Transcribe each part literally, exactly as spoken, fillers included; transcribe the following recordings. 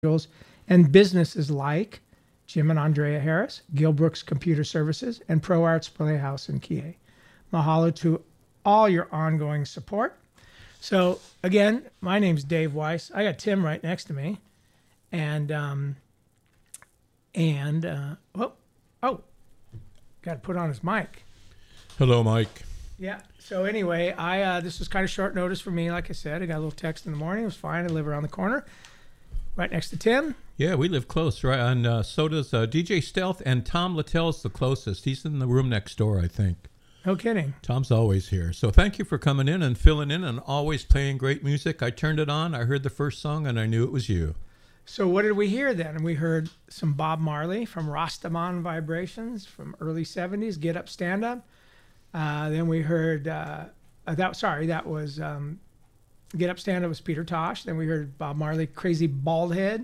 and businesses like Jim and Andrea Harris, Gilbrooks Computer Services, and ProArts Playhouse in Kihei. Mahalo to all your ongoing support. So again, my name's Dave Weiss. I got Tim right next to me, and um, and uh, oh, oh, got to put on his mic. Hello, Mike. Yeah. So anyway, I uh, this was kind of short notice for me. Like I said, I got a little text in the morning. It was fine. I live around the corner, right next to Tim. Yeah, we live close, right? And uh, so does uh, D J Stealth, and Tom Littell's the closest. He's in the room next door, I think. No kidding. Tom's always here. So thank you for coming in and filling in and always playing great music. I turned it on, I heard the first song, and I knew it was you. So what did we hear then? We heard some Bob Marley from Rastaman Vibrations from early seventies, Get Up, Stand Up. Uh, then we heard, uh, uh, that. sorry, that was um, Get Up, Stand Up was Peter Tosh. Then we heard Bob Marley, Crazy Bald Head.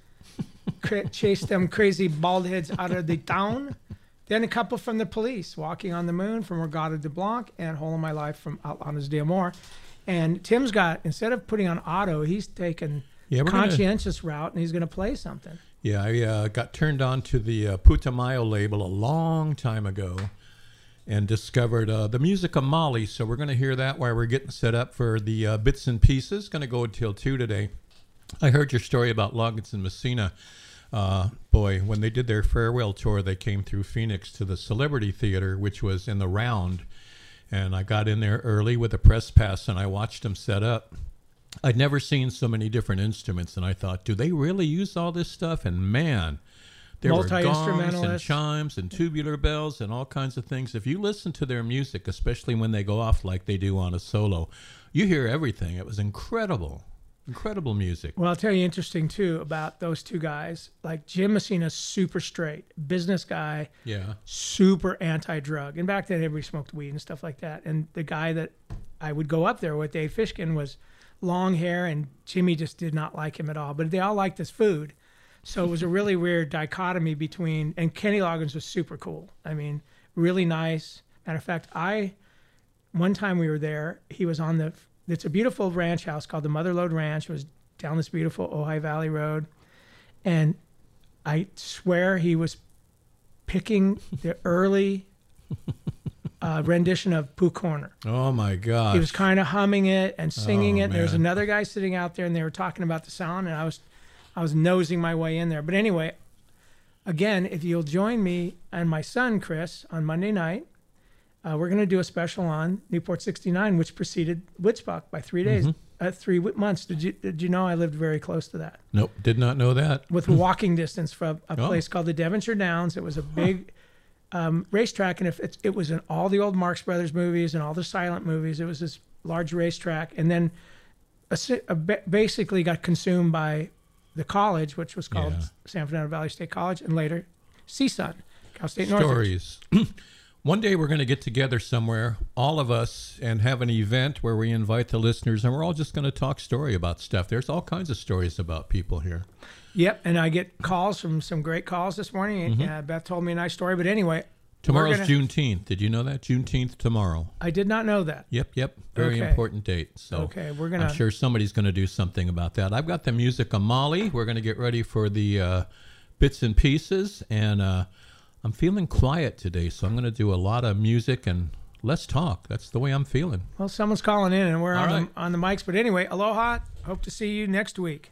Cra- chase them crazy bald heads out of the town. Then a couple from the Police, Walking on the Moon from Regatta de Blanc, and Whole of My Life from Outlanders d'Amour. And Tim's got, instead of putting on auto, he's taken yeah, we're conscientious gonna, route, and he's going to play something. Yeah, I uh, got turned on to the uh, Putumayo label a long time ago and discovered uh, the music of Mali. So we're going to hear that while we're getting set up for the uh, bits and pieces. Going to go until two today. I heard your story about Loggins and Messina. Uh, boy, when they did their farewell tour, they came through Phoenix to the Celebrity Theater, which was in the Round. And I got in there early with a press pass, and I watched them set up. I'd never seen so many different instruments, and I thought, do they really use all this stuff? And man, there were gongs and chimes and tubular bells and all kinds of things. If you listen to their music, especially when they go off like they do on a solo, you hear everything. It was incredible. Incredible music. Well, I'll tell you interesting, too, about those two guys. Like, Jim Messina's super straight, business guy, yeah, super anti-drug. And back then, everybody smoked weed and stuff like that. And the guy that I would go up there with, Dave Fishkin, was long hair, and Jimmy just did not like him at all. But they all liked his food. So it was a really weird dichotomy between, and Kenny Loggins was super cool. I mean, really nice. Matter of fact, I, one time we were there, he was on the, it's a beautiful ranch house called the Motherlode Ranch. It was down this beautiful Ojai Valley Road. And I swear he was picking the early uh, rendition of Pooh Corner. Oh, my God. He was kind of humming it and singing oh, it. Man. There was another guy sitting out there, and they were talking about the sound, and I was, I was nosing my way in there. But anyway, again, if you'll join me and my son, Chris, on Monday night, Uh, we're going to do a special on Newport sixty-nine, which preceded Witzbach by three days, mm-hmm. uh, three months. Did you did you know I lived very close to that? Nope, did not know that. With walking distance from a oh. place called the Devonshire Downs. It was a big um, racetrack, and if it's, it was in all the old Marx Brothers movies and all the silent movies. It was this large racetrack, and then a, a, basically got consumed by the college, which was called yeah. San Fernando Valley State College, and later C S U N, Cal State Northridge. Stories. One day we're going to get together somewhere, all of us, and have an event where we invite the listeners, and we're all just going to talk story about stuff. There's all kinds of stories about people here. Yep, and I get calls from some great calls this morning. Mm-hmm. Uh, Beth told me a nice story, but anyway. Tomorrow's gonna... Juneteenth. Did you know that? Juneteenth tomorrow. I did not know that. Yep, yep. Very okay. important date. So okay, we're gonna... I'm sure somebody's going to do something about that. I've got the music of Mali. We're going to get ready for the uh, bits and pieces, and... Uh, I'm feeling quiet today, so I'm going to do a lot of music and less talk. That's the way I'm feeling. Well, someone's calling in, and we're on, right. the, on the mics. But anyway, aloha. Hope to see you next week.